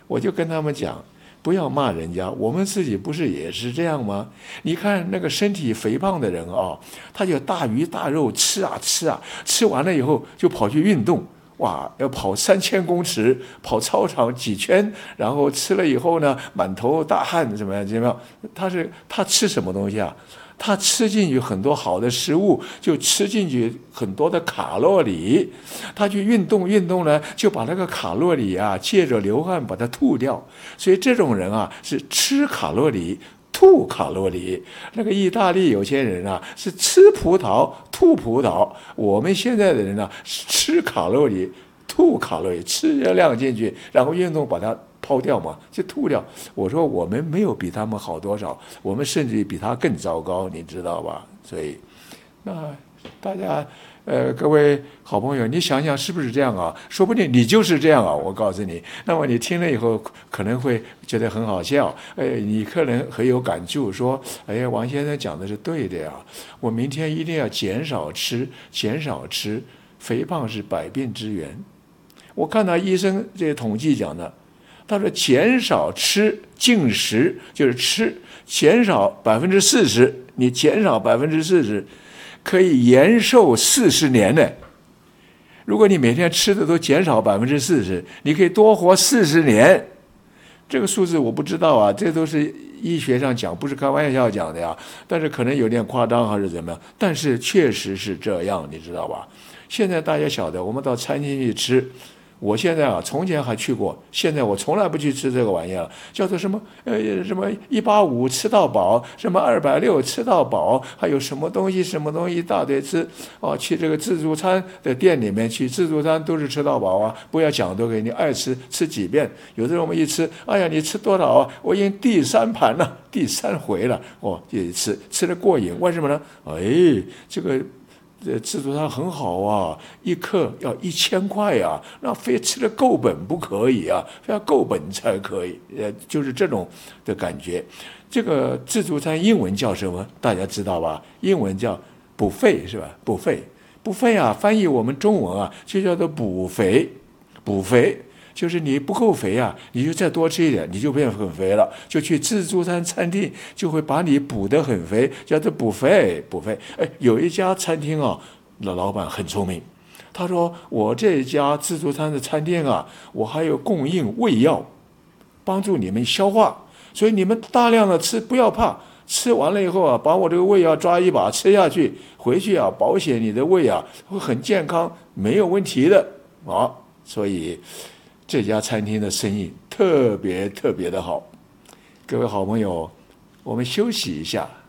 我就跟他们讲，不要骂人家，我们自己不是也是这样吗？你看那个身体肥胖的人啊，他就大鱼大肉吃啊吃啊，吃完了以后就跑去运动。哇，要跑3000公尺，跑操场几圈，然后吃了以后呢，满头大汗，怎么样？怎么样？他吃什么东西啊？他吃进去很多好的食物，就吃进去很多的卡路里。他去运动呢，就把那个卡路里啊，借着流汗把它吐掉。所以这种人啊，是吃卡路里。吐卡路里，那个意大利有些人啊是吃葡萄吐葡萄，我们现在的人呢是吃卡路里吐卡路里，吃热量进去，然后运动把它抛掉嘛，就吐掉。我说我们没有比他们好多少，我们甚至比他更糟糕，你知道吧？所以，那大家。各位好朋友，你想想是不是这样啊？说不定你就是这样啊！我告诉你，那么你听了以后可能会觉得很好笑，你可能很有感触，说，王先生讲的是对的呀，我明天一定要减少吃，肥胖是百病之源。我看到医生这些统计讲的，他说减少吃进食就是吃，减少40%，你减少40%。可以延寿40年呢。如果你每天吃的都减少40%，你可以多活40年。这个数字我不知道啊，这都是医学上讲，不是开玩笑讲的呀。但是可能有点夸张还是怎么样，但是确实是这样，你知道吧？现在大家晓得，我们到餐厅去吃。我现在啊，从前还去过，现在我从来不去吃这个玩意儿，叫做什么185吃到饱，什么260吃到饱，还有什么东西一大堆吃哦。去这个自助餐的店里面去，自助餐都是吃到饱啊，不要讲多给你爱吃几遍。有的人我们一吃，哎呀，你吃多少啊？我已经第3盘了，第3回了，哦，也吃得过瘾。为什么呢？这个。自助餐很好啊，一克要1000块啊，那非吃得够本不可以啊，非要够本才可以。就是这种的感觉。这个自助餐英文叫什么？大家知道吧？英文叫buffet是吧？ buffet 啊，翻译我们中文啊，就叫做补肥。就是你不够肥啊，你就再多吃一点，你就变很肥了。就去自助餐餐厅，就会把你补得很肥，叫做补肥。有一家餐厅啊，老板很聪明，他说我这家自助餐的餐厅啊，我还有供应胃药，帮助你们消化，所以你们大量的吃，不要怕。吃完了以后啊，把我这个胃药抓一把吃下去，回去啊，保险你的胃啊会很健康，没有问题的啊。所以。这家餐厅的生意特别的好，各位好朋友，我们休息一下。